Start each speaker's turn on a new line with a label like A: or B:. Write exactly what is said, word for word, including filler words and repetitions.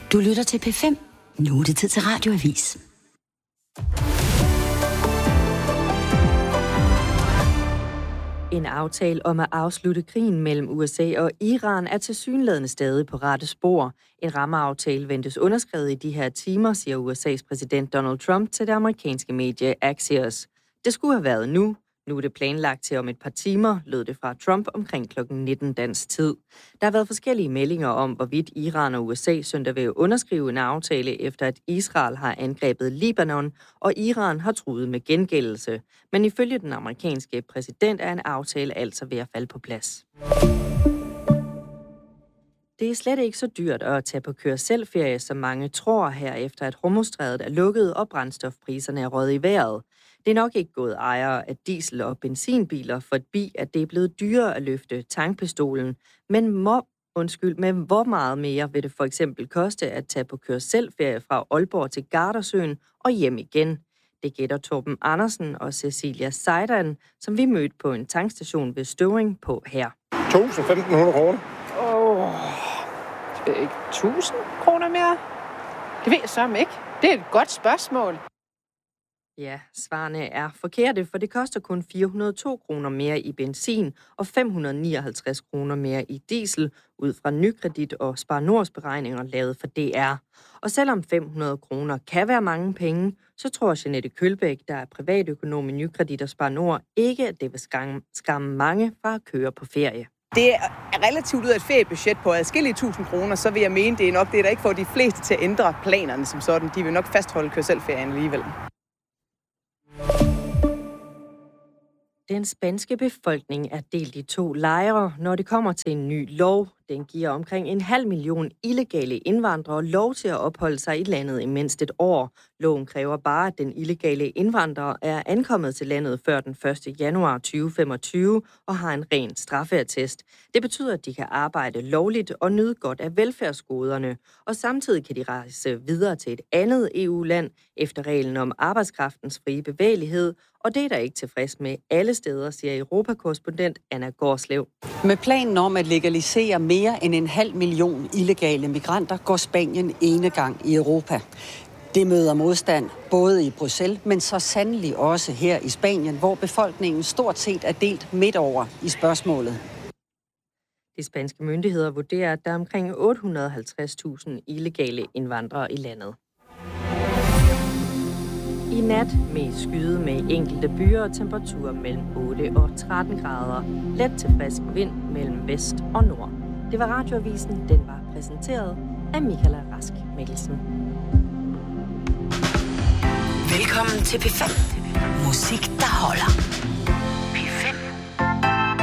A: Du lytter til P fem. Nu er det tid til Radioavis.
B: En aftale om at afslutte krigen mellem U S A og Iran er tilsyneladende stadig på rette spor. En rammeaftale ventes underskrevet i de her timer, siger U S A's præsident Donald Trump til det amerikanske medie Axios. Det skulle have været nu. Nu er det planlagt til om et par timer, lød det fra Trump omkring klokken nitten dansk tid. Der har været forskellige meldinger om, hvorvidt Iran og U S A søndag vil underskrive en aftale, efter at Israel har angrebet Libanon, og Iran har truet med gengældelse. Men ifølge den amerikanske præsident er en aftale altså ved at falde på plads. Det er slet ikke så dyrt at tage på køre-selv-ferie, som mange tror her, efter at Hormuzstrædet er lukket og brændstofpriserne er røget i vejret. Det er nok ikke gået ejere af diesel- og benzinbiler forbi, at det er blevet dyrere at løfte tankpistolen. Men, må, undskyld, men hvor meget mere vil det for eksempel koste at tage på køre-selv-ferie fra Aalborg til Gardasøen og hjem igen? Det gætter Torben Andersen og Cecilia Seidan, som vi mødte på en tankstation ved Støvring på her.
C: tusind til femten hundrede kroner.
D: Åh, ikke tusind kroner mere? Det ved jeg sørme ikke. Det er et godt spørgsmål.
B: Ja, svarene er forkerte, for det koster kun fire hundrede og to kroner mere i benzin og fem hundrede og nioghalvtreds kroner mere i diesel, ud fra Nykredit og Spar Nords beregninger lavet for D R. Og selvom fem hundrede kroner kan være mange penge, så tror Jeanette Kølbæk, der er privatøkonom i Nykredit og Spar Nord, ikke, at det vil skamme, skamme mange fra at køre på ferie.
E: Det er relativt ud af et feriebudget på adskillige tusind kroner, så vil jeg mene, det er nok det, der ikke får de fleste til at ændre planerne som sådan. De vil nok fastholde køre-selv-ferien alligevel.
B: Den spanske befolkning er delt i to lejre, når det kommer til en ny lov. Den giver omkring en halv million illegale indvandrere lov til at opholde sig i landet i mindst et år. Loven kræver bare, at den illegale indvandrer er ankommet til landet før den første januar tyve femogtyve og har en ren straffeattest. Det betyder, at de kan arbejde lovligt og nyde godt af velfærdsgoderne. Og samtidig kan de rejse videre til et andet E U-land efter reglen om arbejdskraftens frie bevægelighed. Og det er der ikke tilfreds med alle steder, siger Europakorrespondent Anna Gårdslev.
F: Med planen om at legalisere mere end en halv million illegale migranter går Spanien enegang i Europa. Det møder modstand både i Bruxelles, men så sandelig også her i Spanien, hvor befolkningen stort set er delt midt over i spørgsmålet.
B: De spanske myndigheder vurderer, at der er omkring otte hundrede og halvtreds tusind illegale indvandrere i landet. I nat med skyde med enkelte byer og temperaturer mellem otte og tretten grader. Let til frisk vind mellem vest og nord. Det var Radioavisen. Den var præsenteret af Michaela Rask Mikkelsen.
A: Velkommen til P fem. Musik, der holder.